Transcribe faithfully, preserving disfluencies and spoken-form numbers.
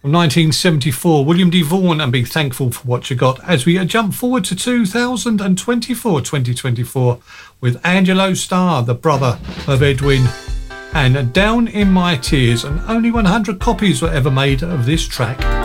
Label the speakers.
Speaker 1: From nineteen seventy-four, William D. Vaughan and Be Thankful for What You Got, as we jump forward to two thousand twenty-four, twenty twenty-four with Angelo Starr, the brother of Edwin, and Down in My Tears, and only one hundred copies were ever made of this track.